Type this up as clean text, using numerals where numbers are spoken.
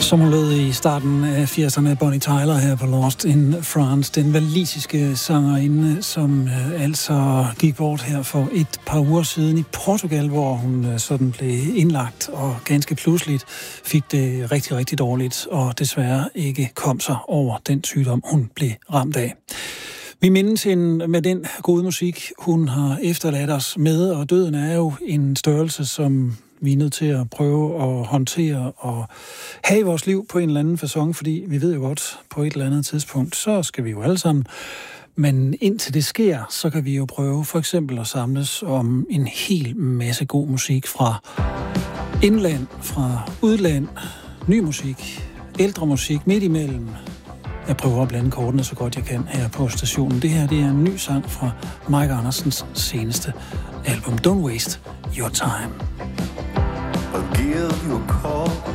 Som hun lød i starten af 80'erne, Bonnie Tyler her på Lost in France. Den walisiske sangerinde, som altså gik bort her for et par uger siden i Portugal, hvor hun sådan blev indlagt og ganske pludseligt fik det rigtig, rigtig dårligt og desværre ikke kom sig over den sygdom, hun blev ramt af. Vi mindes hende med den gode musik, hun har efterladt os med, og døden er jo en størrelse, som vi er nødt til at prøve at håndtere og have i vores liv på en eller anden facon, fordi vi ved jo godt, på et eller andet tidspunkt, så skal vi jo alle sammen. Men indtil det sker, så kan vi jo prøve for eksempel at samles om en hel masse god musik fra indland, fra udland, ny musik, ældre musik, midt imellem. Jeg prøver at blande kortene så godt jeg kan her på stationen. Det her, det er en ny sang fra Mike Andersens seneste album, Don't Waste Your Time. I'll give you a call